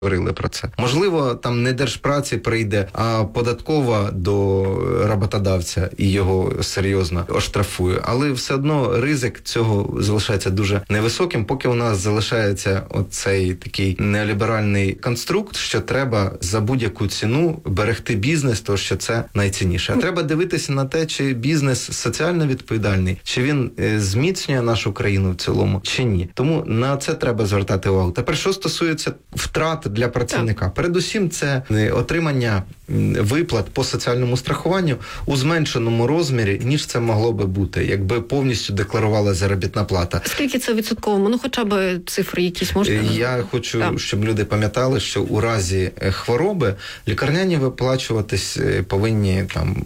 говорили про це. Можливо, там не Держпраці прийде, а податкова до роботодавця і його серйозно оштрафує. Але все одно ризик цього залишається дуже невисоким, поки у нас залишається оцей такий неоліберальний конструкт, що треба за будь-яку ціну берегти бізнес, тому що це найцінніше. А треба дивитися на те, чи бізнес соціально відповідальний, чи він зміцнює нашу країну в цілому, чи ні. Тому на це треба звертати увагу. Тепер, що стосується втрат для працівника. Передусім, це отримання виплат по соціальному страхуванню у зменшеному розмірі, ніж це могло би бути, якби повністю декларувала заробітна плата. Скільки це відсотково? Ну, хоча б цифри якісь можна? Я хочу, щоб люди пам'ятали, що у разі хвороби лікарняні виплачуватись повинні там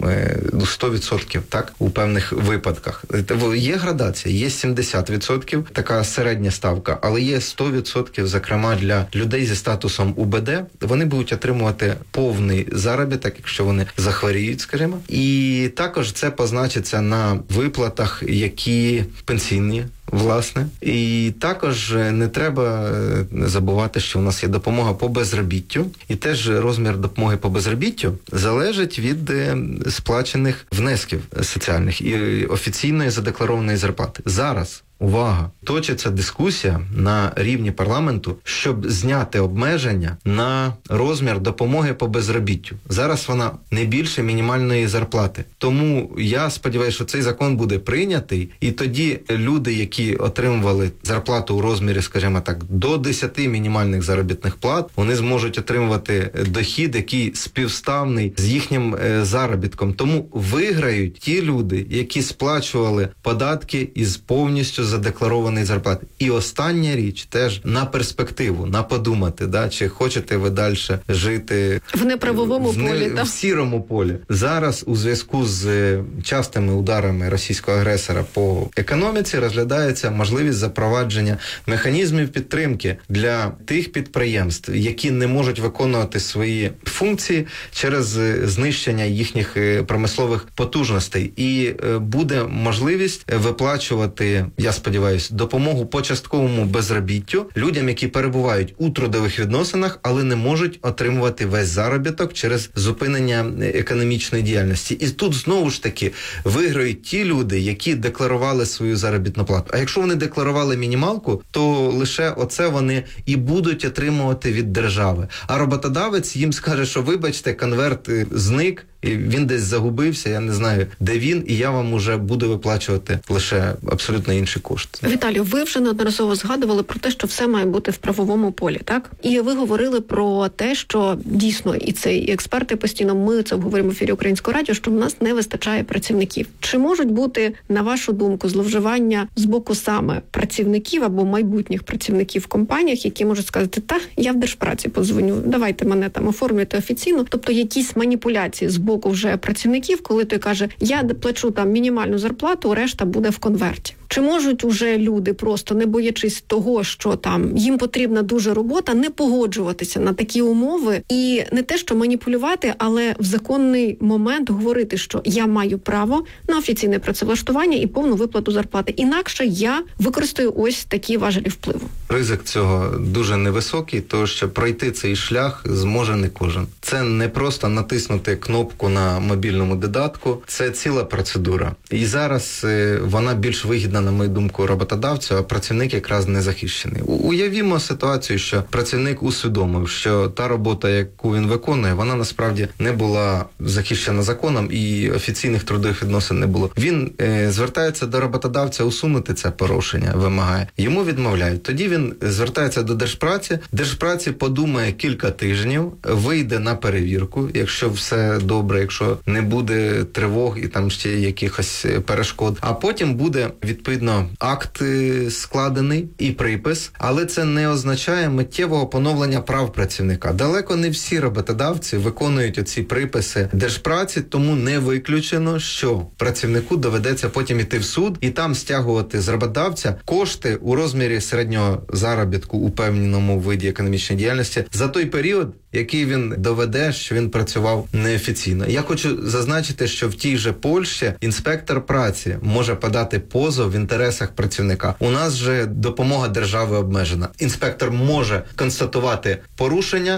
100%, так, у певних випадках. Є градація, є 70%, така середня ставка, але є 100%, зокрема, для людей зі статусом УБД, вони будуть отримувати повний заробіток, якщо вони захворіють, скажімо. І також це позначиться на виплатах, які пенсійні, власне. І також не треба забувати, що у нас є допомога по безробіттю. І теж розмір допомоги по безробіттю залежить від сплачених внесків соціальних і офіційної задекларованої зарплати. Зараз, увага, точиться дискусія на рівні парламенту, щоб зняти обмеження на розмір допомоги по безробіттю. Зараз вона не більше мінімальної зарплати. Тому я сподіваюся, що цей закон буде прийнятий, і тоді люди, які отримували зарплату у розмірі, скажімо так, до 10 мінімальних заробітних плат, вони зможуть отримувати дохід, який співставний з їхнім заробітком. Тому виграють ті люди, які сплачували податки із повністю задекларованої зарплати. І остання річ теж на перспективу, на подумати, да, чи хочете ви далі жити в неправовому полі, в сірому полі. Зараз у зв'язку з частими ударами російського агресора по економіці розглядається можливість запровадження механізмів підтримки для тих підприємств, які не можуть виконувати свої функції через знищення їхніх промислових потужностей. І буде можливість виплачувати, я сподіваюся, допомогу по частковому безробіттю людям, які перебувають у трудових відносинах, але не можуть отримувати весь заробіток через зупинення економічної діяльності. І тут знову ж таки виграють ті люди, які декларували свою заробітну плату. А якщо вони декларували мінімалку, то лише оце вони і будуть отримувати від держави. А роботодавець їм скаже, що вибачте, конверт зник, і він десь загубився, я не знаю, де він, і я вам уже буду виплачувати лише абсолютно інші кошти. Віталію, ви вже неодноразово згадували про те, що все має бути в правовому полі, так? І ви говорили про те, що дійсно, і це і експерти постійно, ми це обговорюємо в ефірі Українського радіо, що в нас не вистачає працівників. Чи можуть бути, на вашу думку, зловживання з боку саме працівників або майбутніх працівників в компаніях, які можуть сказати, я в Держпраці подзвоню, давайте мене там оформлюйте офіційно, тобто якісь маніпуляції з боку вже працівників, коли той каже, я плачу там мінімальну зарплату, решта буде в конверті. Чи можуть уже люди, просто не боячись того, що там їм потрібна дуже робота, не погоджуватися на такі умови і не те, що маніпулювати, але в законний момент говорити, що я маю право на офіційне працевлаштування і повну виплату зарплати. Інакше я використаю ось такі важелі впливу. Ризик цього дуже невисокий, тому що пройти цей шлях зможе не кожен. Це не просто натиснути кнопку на мобільному додатку, це ціла процедура. І зараз вона більш вигідна, на мою думку, роботодавцю, а працівник якраз не захищений. Уявімо ситуацію, що працівник усвідомив, що та робота, яку він виконує, вона насправді не була захищена законом і офіційних трудових відносин не було. Він звертається до роботодавця усунути це порушення, вимагає. Йому відмовляють. Тоді він звертається до Держпраці. Держпраці подумає кілька тижнів, вийде на перевірку, якщо все добре, якщо не буде тривог і там ще якихось перешкод. А потім буде відповідно акт складений і припис, але це не означає миттєвого поновлення прав працівника. Далеко не всі роботодавці виконують оці приписи Держпраці, тому не виключено, що працівнику доведеться потім іти в суд і там стягувати з роботодавця кошти у розмірі середнього заробітку у певному виді економічної діяльності за той період, який він доведе, що він працював неофіційно. Я хочу зазначити, що в тій же Польщі інспектор праці може подати позов в інтересах працівника. У нас же допомога держави обмежена. Інспектор може констатувати порушення,